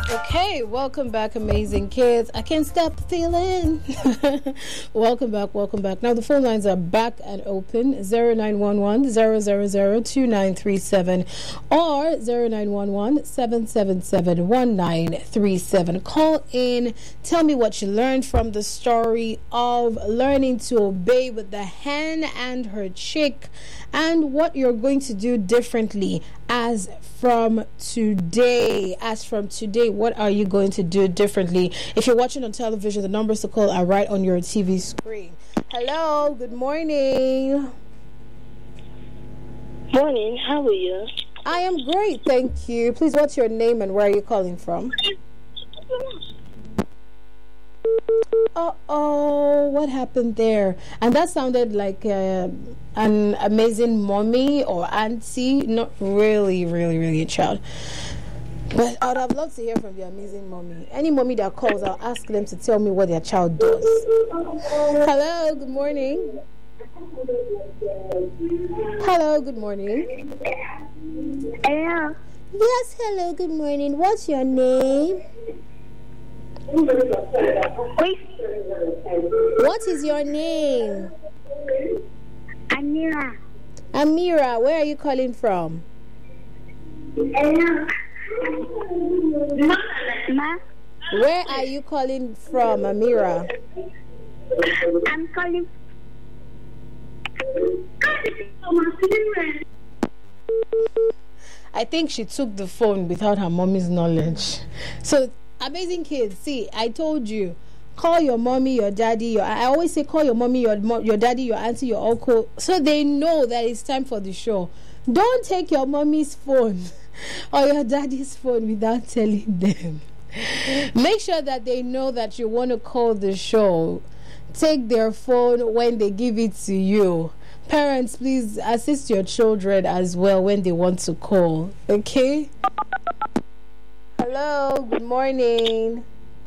Okay, welcome back, amazing kids. I can't stop feeling. Welcome back. Now the phone lines are back and open. 0911-000-2937 or 0911-777-1937. Call in. Tell me what you learned from the story of learning to obey with the hen and her chick, and what you're going to do differently as from today. What are you going to do differently? If you're watching on television, the numbers to call are right on your TV screen. Hello, good morning. Morning, how are you? I am great, thank you. Please, what's your name and where are you calling from? Uh-oh, what happened there? And that sounded like an amazing mommy or auntie. Not really a child. But I'd have loved to hear from the amazing mommy. Any mommy that calls, I'll ask them to tell me what their child does. Hello, good morning. Hello, good morning. Yeah. Yes, hello, good morning. What's your name? What is your name? Amira. Amira, where are you calling from? Ma? Where are you calling from, Amira? I'm calling. I think she took the phone without her mommy's knowledge. So, amazing kids, see, I told you, call your mommy, your daddy, I always say call your mommy, your daddy, your auntie, your uncle, so they know that it's time for the show. Don't take your mommy's phone or your daddy's phone without telling them. Make sure that they know that you want to call the show. Take their phone when they give it to you. Parents, please assist your children as well when they want to call. Okay? Hello, good morning.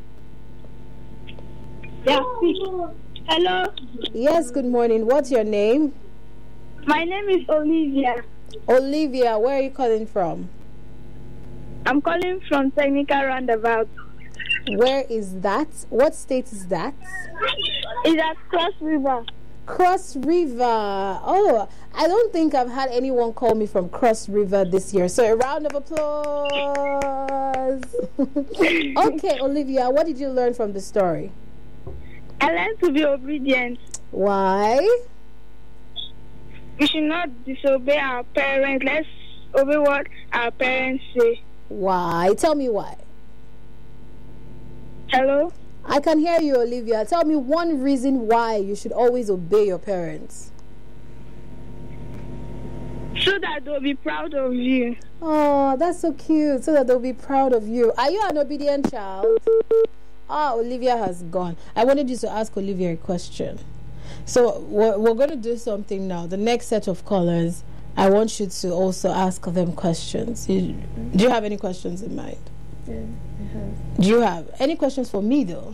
Yeah. Hello. Yes, good morning. What's your name? My name is Olivia. Olivia, where are you calling from? I'm calling from Technical Roundabout. Where is that? What state is that? It's at Cross River. Cross River. Oh, I don't think I've had anyone call me from Cross River this year. So a round of applause. Okay, Olivia, what did you learn from the story? I learned to be obedient. Why? We should not disobey our parents. Let's obey what our parents say. Why? Tell me why. Hello? I can hear you, Olivia. Tell me one reason why you should always obey your parents. So that they'll be proud of you. Oh, that's so cute. So that they'll be proud of you. Are you an obedient child? Olivia has gone. I wanted you to ask Olivia a question. So we're going to do something now. The next set of callers, I want you to also ask them questions. Do you have any questions in mind? Yeah, I have. Do you have any questions for me though?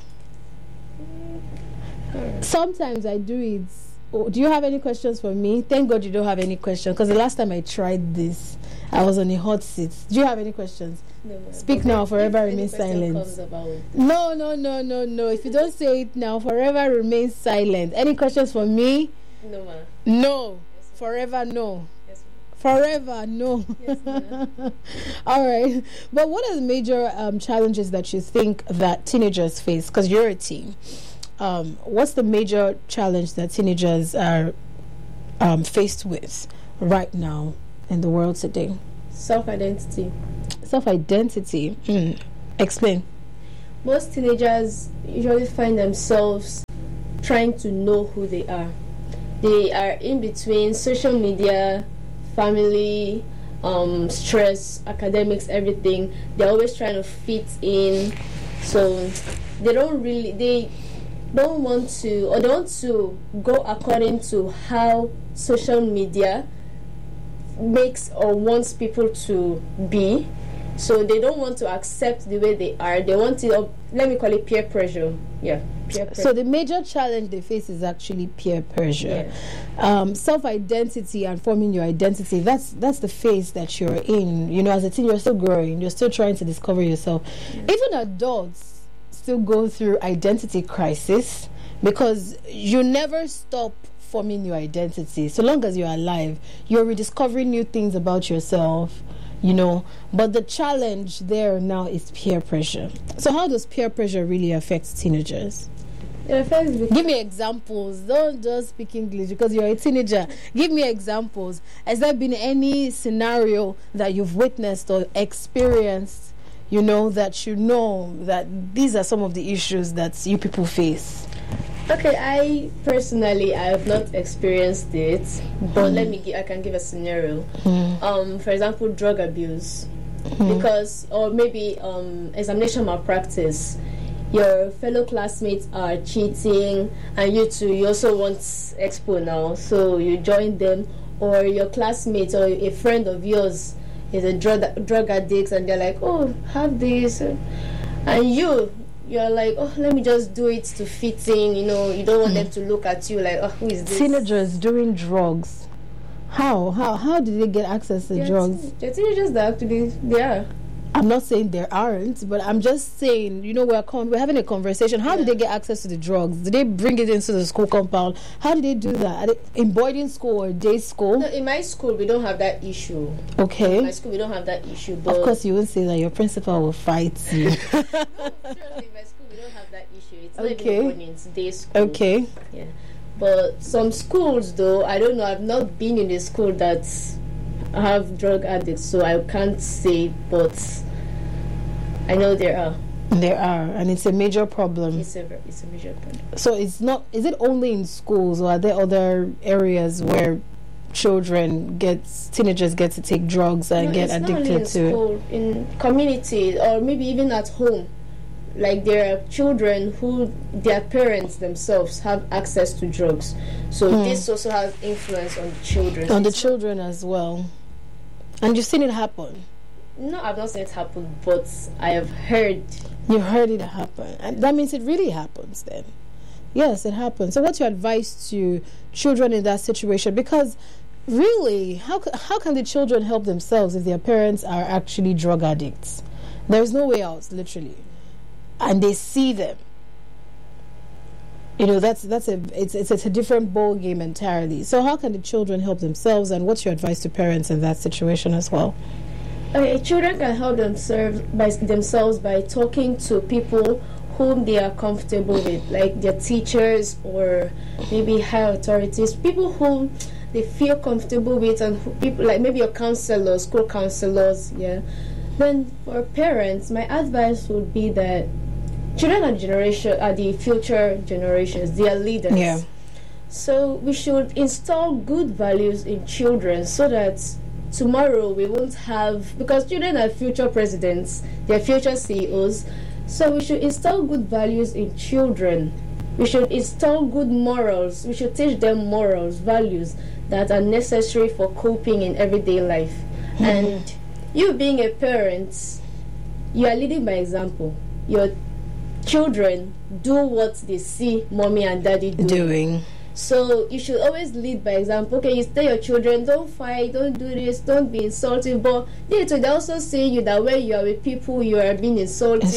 Sometimes I do it. Do you have any questions for me? Thank God you don't have any questions, because the last time I tried this, I was on a hot seat. Do you have any questions? No, Speak now, forever remain silent. No. If you don't say it now, forever remain silent. Any questions for me? No, ma. No. Yes, forever no. Yes, Forever no. Yes, All right. But what are the major challenges that you think that teenagers face? Because you're a teen. What's the major challenge that teenagers are faced with right now in the world today? Self-identity. Self-identity. Explain. Most teenagers usually find themselves trying to know who they are. They are in between social media, family, stress, academics, everything. They're always trying to fit in. So they don't want to go according to how social media makes or wants people to be. So they don't want to accept the way they are. They want to, let me call it peer pressure. Yeah, peer pressure. So the major challenge they face is actually peer pressure. Self-identity and forming your identity, that's the phase that you're in. You know, as a teen, you're still growing. You're still trying to discover yourself. Even adults still go through identity crisis because you never stop forming your identity. So long as you're alive, you're rediscovering new things about yourself, you know. But the challenge there now is peer pressure. So how does peer pressure really affect teenagers? Give me examples. Don't just speak English because you're a teenager. Give me examples. Has there been any scenario that you've witnessed or experienced, you know, that you know that these are some of the issues that you people face? Okay, I have not experienced it, but I can give a scenario. For example, drug abuse, because, or maybe examination malpractice. Your fellow classmates are cheating, and you also want expo now, so you join them. Or your classmates or a friend of yours is a drug addict, and they're like, oh, have this, and you're like, oh, let me just do it to fit in, you know. You don't want them to look at you like, oh, who is this? Teenagers doing drugs. How did they get access to drugs? They're teenagers that actually, they are. I'm not saying there aren't, but I'm just saying, you know, we're having a conversation. How did they get access to the drugs? Did they bring it into the school compound? How did they do that? Are they in boarding school or day school? No, in my school, we don't have that issue. Okay. In my school, we don't have that issue. But of course, you won't say that your principal will fight you. No, surely in my school, we don't have that issue. It's not even boarding, it's day school. Okay. Yeah. But some schools, though, I don't know. I've not been in a school that have drug addicts, so I can't say, but I know there are. There are, and it's a major problem. It's a major problem. So is it only in schools, or are there other areas where teenagers get to take drugs and get addicted to it? In community, or maybe even at home. Like there are children who their parents themselves have access to drugs. So this also has influence on the children. On the children as well. And you've seen it happen? No, I've not seen it happen, but I have heard. You've heard it happen. And that means it really happens then. Yes, it happens. So what's your advice to children in that situation? Because really, how can the children help themselves if their parents are actually drug addicts? There's no way out, literally. And they see them. You know, it's a different ball game entirely. So how can the children help themselves, and what's your advice to parents in that situation as well? Okay, children can help themselves by talking to people whom they are comfortable with, like their teachers or maybe higher authorities, people whom they feel comfortable with, and people like maybe your counselors, school counselors. Yeah. Then for parents, my advice would be that children are the future generations. They are leaders. Yeah. So we should install good values in children so that tomorrow we won't have, because children are future presidents, they're future CEOs. So we should install good values in children. We should install good morals. We should teach them morals, values that are necessary for coping in everyday life. And you being a parent, you are leading by example. Your children do what they see mommy and daddy doing. So you should always lead by example. Okay, you tell your children, don't fight, don't do this, don't be insulting. But they also see you that when you are with people, you are being insulted.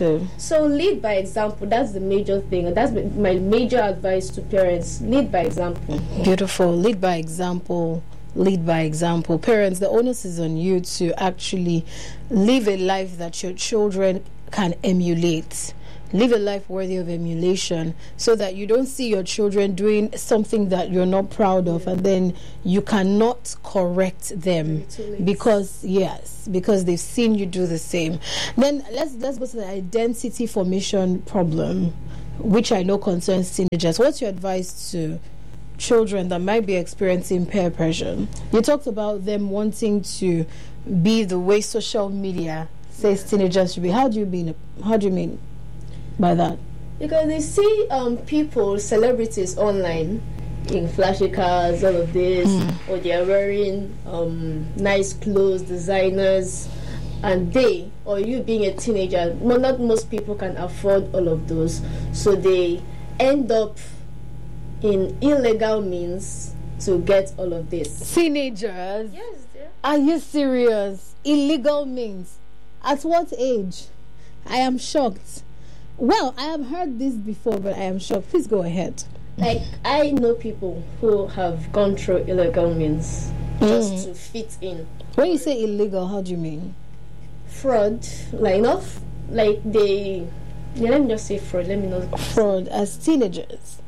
So lead by example. That's the major thing. That's my major advice to parents. Lead by example. Beautiful. Lead by example. Lead by example. Parents, the onus is on you to actually live a life that your children can emulate. Live a life worthy of emulation, so that you don't see your children doing something that you're not proud of, and then you cannot correct them because they've seen you do the same. Then let's go to the identity formation problem, which I know concerns teenagers. What's your advice to children that might be experiencing peer pressure? You talked about them wanting to be the way social media says teenagers should be. How do you mean by that? Because they see people, celebrities online in flashy cars, all of this, or they are wearing nice clothes, designers, and they, or you being a teenager, not most people can afford all of those, so they end up in illegal means to get all of this. Teenagers? Yes, dear. Are you serious? Illegal means? At what age? I am shocked. Well, I have heard this before, but I am shocked. Please go ahead. Like, I know people who have gone through illegal means just to fit in. When you say illegal, how do you mean? Fraud, like not like they. Yeah, let me just say fraud. Let me not fraud as teenagers.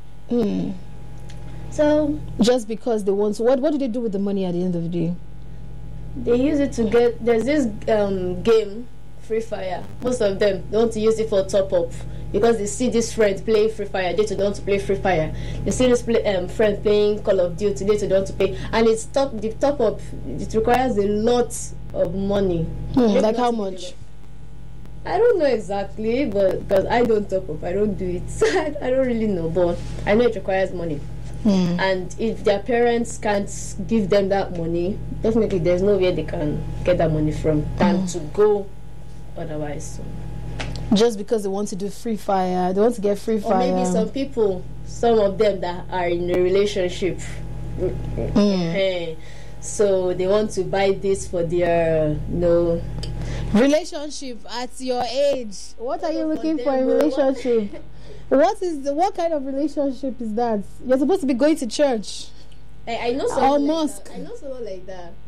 So just because they want to, what do they do with the money at the end of the day? They use it to get. There's this game, Free Fire. Most of them they want to use it for top up because they see this friend playing Free Fire. They don't want to play Free Fire. They see this friend playing Call of Duty. They don't want to play, and it's the top up. It requires a lot of money. Like how much? I don't know exactly, but because I don't top up, I don't do it. I don't really know, but I know it requires money. And if their parents can't give them that money, definitely there's no way they can get that money from than to go otherwise. So. Just because they want to do Free Fire, they want to get Free Fire. Or maybe some of them that are in a relationship, so they want to buy this for their relationship at your age. What are you looking for in a relationship? What kind of relationship is that? You're supposed to be going to church. I know someone like that. I know someone like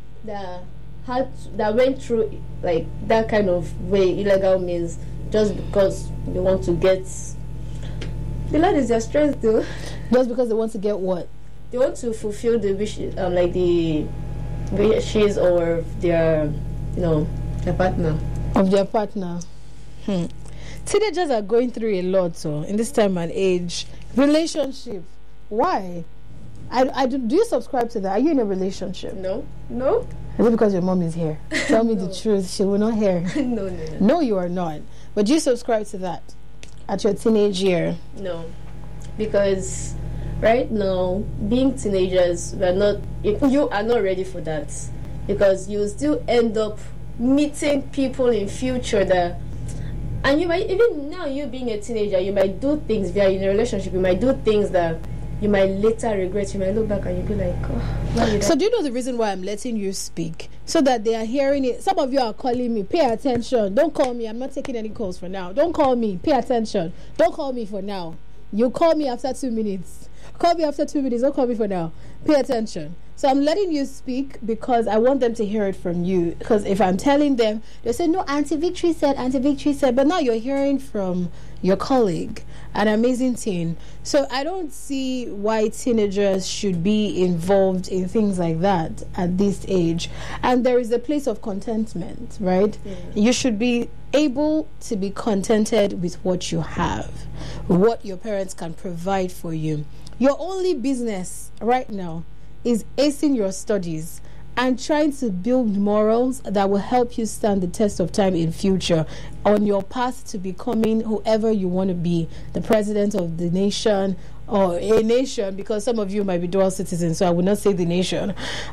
that went through like that kind of way, illegal means, just because they want to get. The Lord is their strength, though. Just because they want to get what? They want to fulfill the wishes, like the wishes or their, their partner. Of their partner. Teenagers are going through a lot, so in this time and age. Relationship. Why? Do you subscribe to that? Are you in a relationship? No. Is it because your mom is here? Tell me the truth. She will not hear. No. No, you are not. But do you subscribe to that at your teenage year? No. Because right now, being teenagers, you are not ready for that. Because you still end up meeting people in future that. And you might, even now you being a teenager, you might do things, if you're in a relationship, you might do things that you might later regret. You might look back and you'll be like, why did I? So do you know the reason why I'm letting you speak? So that they are hearing it. Some of you are calling me. Pay attention. Don't call me. I'm not taking any calls for now. Don't call me. Pay attention. Don't call me for now. You call me after 2 minutes. Call me after 2 minutes. Don't call me for now. Pay attention. So I'm letting you speak because I want them to hear it from you. Because if I'm telling them, they say, no, Auntie Victory said. But now you're hearing from your colleague, an amazing teen. So I don't see why teenagers should be involved in things like that at this age. And there is a place of contentment, right? You should be able to be contented with what you have, what your parents can provide for you. Your only business right now is acing your studies and trying to build morals that will help you stand the test of time in future on your path to becoming whoever you want to be, the president of the nation or a nation, because some of you might be dual citizens, so I would not say the nation.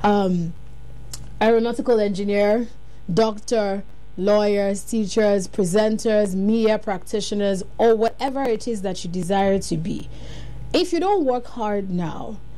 Aeronautical engineer, doctor, lawyers, teachers, presenters, media practitioners, or whatever it is that you desire to be. If you don't work hard now,